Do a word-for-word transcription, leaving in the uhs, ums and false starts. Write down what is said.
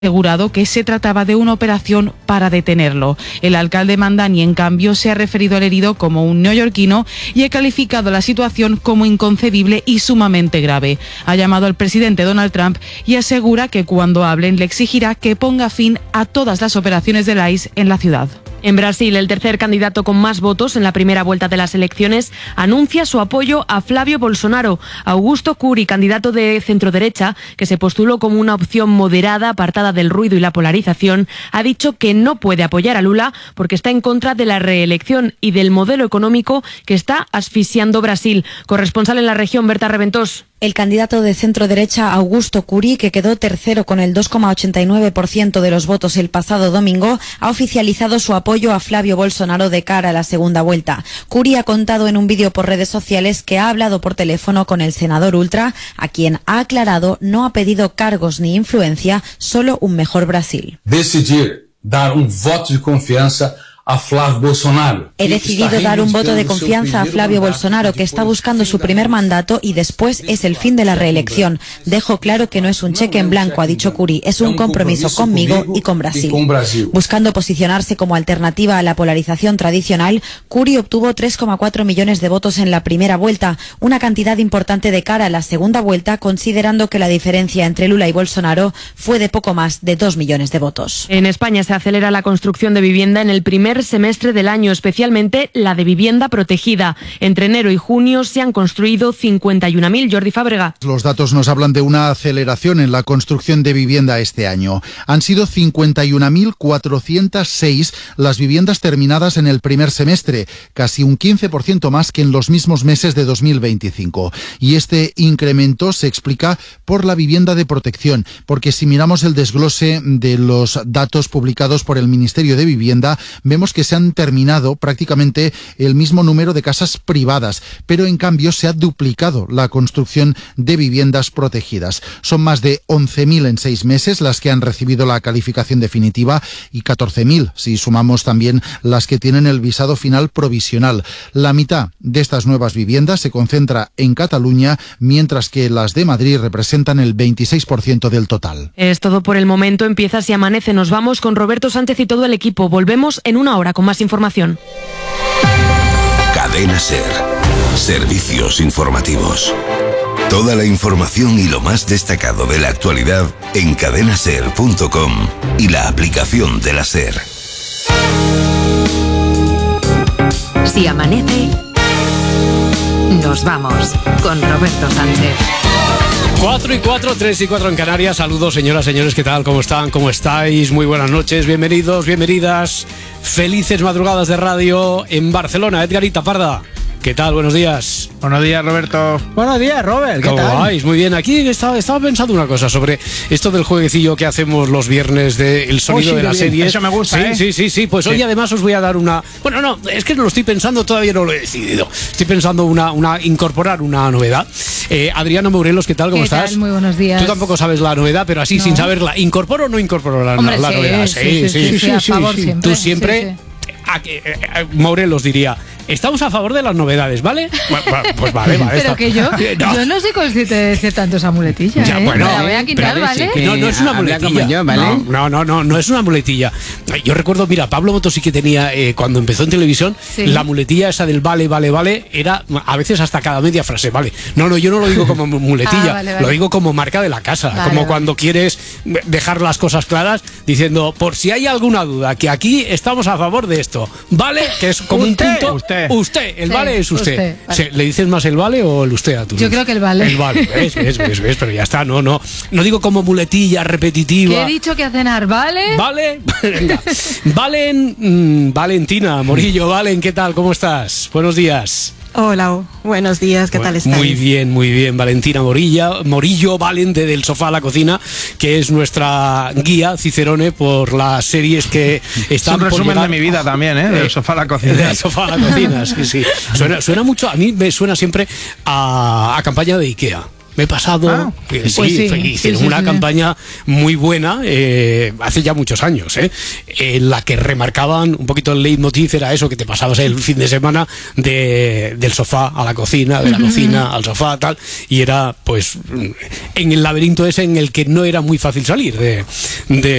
asegurado que se trataba de una operación para detenerlo. El alcalde Mandani, en cambio, se ha referido al herido como un neoyorquino y ha calificado la situación como inconcebible y sumamente grave. Ha llamado al presidente Donald Trump y asegura que cuando hablen le exigirá que ponga fin a todas las operaciones del I C E en la ciudad. En Brasil, el tercer candidato con más votos en la primera vuelta de las elecciones anuncia su apoyo a Flávio Bolsonaro. Augusto Cury, candidato de centroderecha, que se postuló como una opción moderada, apartada del ruido y la polarización, ha dicho que no puede apoyar a Lula porque está en contra de la reelección y del modelo económico que está asfixiando Brasil. Corresponsal en la región, Berta Reventós. El candidato de centro-derecha Augusto Cury, que quedó tercero con el dos coma ochenta y nueve por ciento de los votos el pasado domingo, ha oficializado su apoyo a Flávio Bolsonaro de cara a la segunda vuelta. Cury ha contado en un vídeo por redes sociales que ha hablado por teléfono con el senador ultra, a quien ha aclarado no ha pedido cargos ni influencia, solo un mejor Brasil. Decidir dar un voto de confianza a Flávio Bolsonaro. He decidido dar un voto de confianza a Flávio Bolsonaro, que está buscando su primer mandato y después es el fin de la reelección. Dejo claro que no es un cheque en blanco, ha dicho Cury, es un compromiso conmigo y con Brasil. Buscando posicionarse como alternativa a la polarización tradicional, Cury obtuvo tres coma cuatro millones de votos en la primera vuelta, una cantidad importante de cara a la segunda vuelta, considerando que la diferencia entre Lula y Bolsonaro fue de poco más de dos millones de votos. En España se acelera la construcción de vivienda en el primer semestre del año, especialmente la de vivienda protegida. Entre enero y junio se han construido cincuenta y una mil. Jordi Fábrega. Los datos nos hablan de una aceleración en la construcción de vivienda este año. Han sido cincuenta y una mil cuatrocientas seis las viviendas terminadas en el primer semestre, casi un quince por ciento más que en los mismos meses de dos mil veinticinco. Y este incremento se explica por la vivienda de protección, porque si miramos el desglose de los datos publicados por el Ministerio de Vivienda, vemos que se han terminado prácticamente el mismo número de casas privadas, pero en cambio se ha duplicado la construcción de viviendas protegidas. Son más de once mil en seis meses las que han recibido la calificación definitiva y catorce mil si sumamos también las que tienen el visado final provisional. La mitad de estas nuevas viviendas se concentra en Cataluña, mientras que las de Madrid representan el veintiséis por ciento del total. Es todo por el momento. Empieza Si Amanece. Nos vamos con Roberto Sánchez y todo el equipo. Volvemos en una hora con más información. Cadena SER. Servicios informativos. Toda la información y lo más destacado de la actualidad en cadena ser punto com y la aplicación de la SER. Si amanece, nos vamos con Roberto Sánchez. cuatro y cuatro, tres y cuatro en Canarias. Saludos, señoras, señores, ¿qué tal? ¿Cómo están? ¿Cómo estáis? Muy buenas noches, bienvenidos, bienvenidas. Felices madrugadas de radio en Barcelona. Edgarita Parda, ¿qué tal? Buenos días. Buenos días, Roberto. Buenos días, Robert. ¿Qué ¿Cómo tal? vais? Muy bien. Aquí estaba, estaba pensando una cosa sobre esto del jueguecillo que hacemos los viernes del sonido oh, sí, de la bien. serie. Eso me gusta, sí, ¿eh? Sí, sí, sí. Pues sí. Hoy además os voy a dar una... Bueno, no, es que no lo estoy pensando, todavía no lo he decidido. Estoy pensando una, una incorporar una novedad. Eh, Adriana Morelos, ¿qué tal? ¿Cómo ¿Qué estás? tal? Muy buenos días. Tú tampoco sabes la novedad, pero así No. sin saberla. ¿Incorporo o no incorporo la, Hombre, la sí, novedad? Sí, sí, sí, sí, sí, sí, a favor siempre. Tú siempre... Sí, sí. A, eh, eh, Morelos diría, estamos a favor de las novedades, ¿vale? Bueno, pues vale, vale. Pero está. que yo, no. yo no soy consciente de decir tanto esa muletilla, Ya, ¿eh? bueno, Me la voy a quitar, pero ¿vale? que- No, no es una habla muletilla. como yo, ¿vale? No, no, no, no es una muletilla. Yo recuerdo, mira, Pablo Motos sí que tenía, eh, cuando empezó en televisión, Sí. la muletilla esa del vale, vale, vale, era a veces hasta cada media frase, vale. No, no, yo no lo digo como muletilla, Ah, vale, vale. lo digo como marca de la casa, Vale, como vale. cuando quieres dejar las cosas claras, diciendo, por si hay alguna duda, que aquí estamos a favor de esto, ¿vale? Que es como Usted. un punto. Usted. Usted, el Sí, vale es usted. usted, vale. Se- ¿Le dices más el vale o el usted a tu Yo creo que el vale. El vale, ves, ves, ves, ves, pero ya está, no, no. No digo como muletilla repetitiva. Que he dicho que a cenar, ¿vale? Vale, venga. Valen, mm, Valentina Morillo, Valen, ¿qué tal? ¿Cómo estás? Buenos días. Hola, buenos días, ¿qué tal estáis? Muy bien, muy bien. Valentina Morilla, Morillo, Valen, de Del Sofá a la Cocina, que es nuestra guía, Cicerone, por las series que Es están un por resumen llegar. de mi vida también, ¿eh? Del sofá a la cocina. Del Sofá a la Cocina, sí, sí. Suena, suena mucho, a mí me suena siempre a, a campaña de IKEA. me he pasado. Ah, sí, pues sí, hicieron sí, sí, una sí. campaña muy buena eh, hace ya muchos años, ¿eh? en la que remarcaban un poquito el leitmotiv, era eso, que te pasabas el fin de semana de, del sofá a la cocina, de la cocina al sofá, tal, y era pues en el laberinto ese en el que no era muy fácil salir de, de